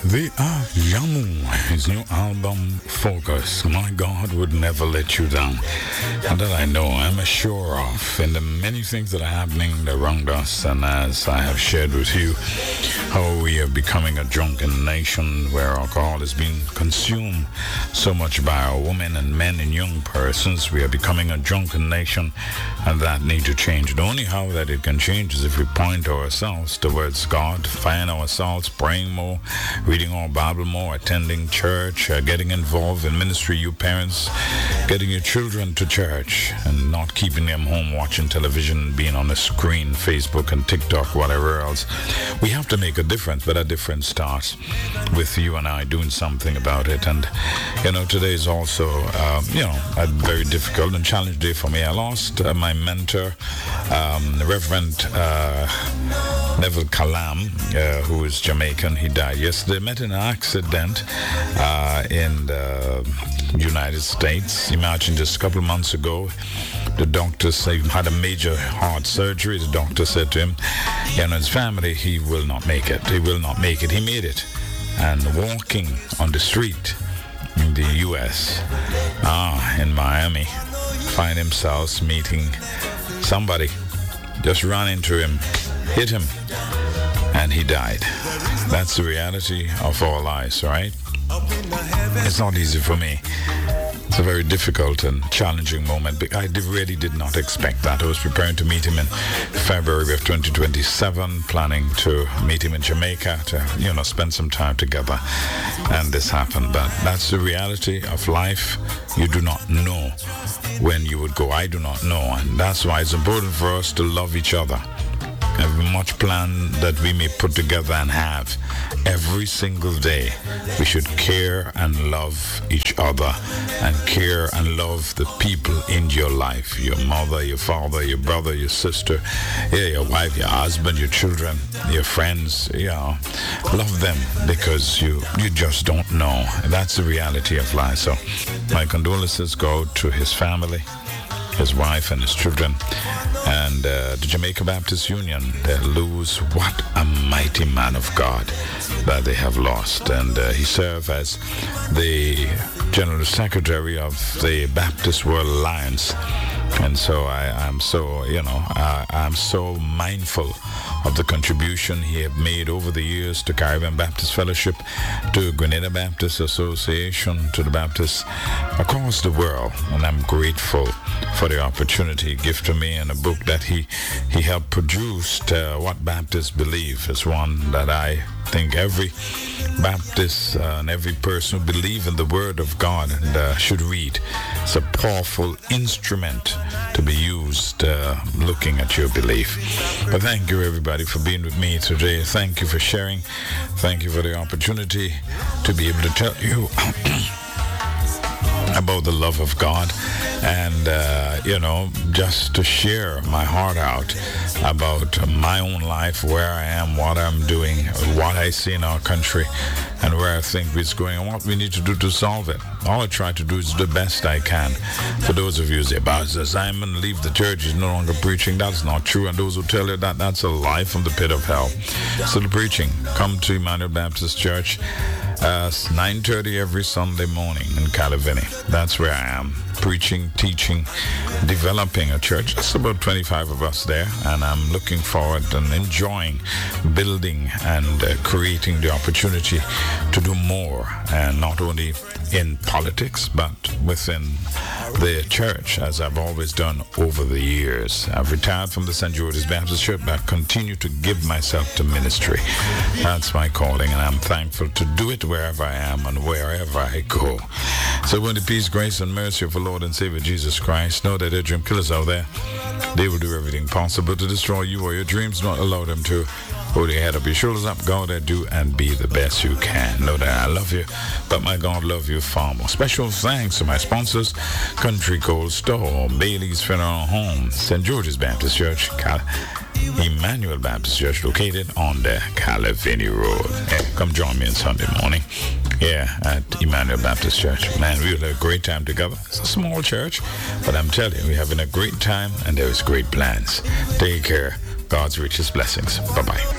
The Jamu, his new album Focus. My God would never let you down. And that I know, I'm sure of. In the many things that are happening around us, and as I have shared with you, how we are becoming a drunken nation where alcohol is being consumed so much by our women and men and young persons. We are becoming a drunken nation, and that need to change. The only how that it can change is if we point ourselves towards God, find ourselves praying more, reading our Bible more, attending church, getting involved in ministry. You parents, getting your children to church and not keeping them home watching television, being on the screen, Facebook and TikTok, whatever else. We have to make a difference, but that difference starts with you and I doing something about it. And, today is also, a very difficult and challenging day for me. I lost my mentor, Reverend Neville Kalam, who is Jamaican. He died yesterday. Met in an accident in the United States. Imagine just a couple of months ago, the doctor said he had a major heart surgery. The doctor said to him, his family, he will not make it. He will not make it. He made it. And walking on the street in the U.S., in Miami, find himself meeting somebody. Just ran into him, hit him, and he died. That's the reality of our lives, right? It's not easy for me. It's a very difficult and challenging moment, but I really did not expect that. I was preparing to meet him in February of 2027, planning to meet him in Jamaica to, spend some time together. And this happened. But that's the reality of life. You do not know when you would go. I do not know. And that's why it's important for us to love each other. Have much plan that we may put together and have every single day. We should care and love each other and care and love the people in your life. Your mother, your father, your brother, your sister, your wife, your husband, your children, your friends. Love them because you just don't know. That's the reality of life. So my condolences go to his family, his wife and his children, and the Jamaica Baptist Union. They lose what a mighty man of God that they have lost. And he served as the General Secretary of the Baptist World Alliance. And so I'm so mindful of the contribution he had made over the years to Caribbean Baptist Fellowship, to Grenada Baptist Association, to the Baptists across the world. And I'm grateful for the opportunity he gave to me, and a book that he helped produce, What Baptists Believe, is one that I think every Baptist and every person who believes in the Word of God should read. It's a powerful instrument to be used looking at your belief. But thank you, everybody, for being with me today. Thank you for sharing. Thank you for the opportunity to be able to tell you about the love of God, and just to share my heart out about my own life, where I am, what I'm doing, what I see in our country, and where I think it's going, and what we need to do to solve it. All I try to do is the best I can. For those of you who say, Pastor Simon, leave the church, he's no longer preaching, that's not true. And those who tell you that, that's a lie from the pit of hell. Still preaching. Come to Emmanuel Baptist Church, 9:30 every Sunday morning in Calavini. That's where I am, preaching, teaching, developing a church. There's about 25 of us there, and I'm looking forward and enjoying building and creating the opportunity to do more, and not only in politics, but within the church, as I've always done over the years. I've retired from the St. George's Baptist Church, but I continue to give myself to ministry. That's my calling, and I'm thankful to do it wherever I am and wherever I go. So when the peace, grace, and mercy of our Lord and Savior Jesus Christ, know that there are dream killers out there. They will do everything possible to destroy you or your dreams. Not allow them to. Hold your head up, your shoulders up, go there, do and be the best you can. Know that I love you, but my God love you far more. Special thanks to my sponsors, Country Cold Store, Bailey's Funeral Home, St. George's Baptist Church, Emmanuel Baptist Church, located on the Calavini Road. Hey, come join me on Sunday morning. At Emmanuel Baptist Church. Man, we'll have a great time together. It's a small church, but I'm telling you, we're having a great time, and there's great plans. Take care. God's richest blessings. Bye-bye.